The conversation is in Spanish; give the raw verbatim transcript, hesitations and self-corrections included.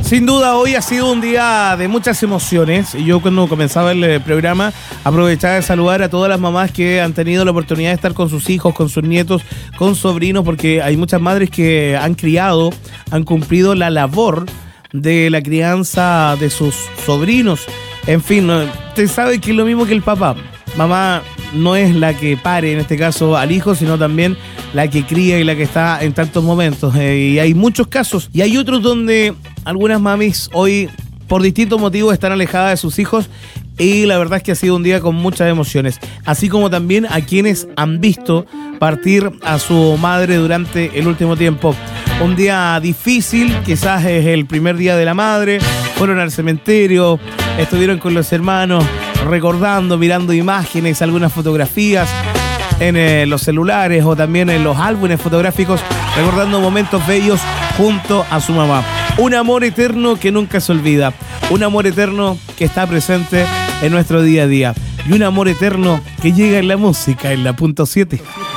Sin duda hoy ha sido un día de muchas emociones y yo cuando comenzaba el programa aprovechaba de saludar a todas las mamás que han tenido la oportunidad de estar con sus hijos, con sus nietos, con sobrinos, porque hay muchas madres que han criado, han cumplido la labor de la crianza de sus sobrinos. En fin, usted sabe que es lo mismo que el papá. Mamá no es la que pare, en este caso, al hijo, sino también la que cría y la que está en tantos momentos. Eh, y hay muchos casos. Y hay otros donde algunas mamis hoy, por distintos motivos, están alejadas de sus hijos. Y la verdad es que ha sido un día con muchas emociones. Así como también a quienes han visto partir a su madre durante el último tiempo. Un día difícil, quizás es el primer día de la madre. Fueron al cementerio, estuvieron con los hermanos, recordando, mirando imágenes, algunas fotografías en eh, los celulares o también en los álbumes fotográficos, recordando momentos bellos junto a su mamá. Un amor eterno que nunca se olvida, un amor eterno que está presente en nuestro día a día y un amor eterno que llega en la música, en la punto siete.